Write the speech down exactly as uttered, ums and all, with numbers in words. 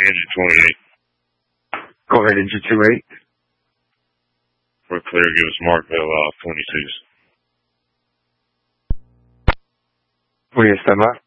Engine twenty-eight. Go ahead, engine twenty-eight. We're clear, give us Markville off twenty-six. Voy a estar más.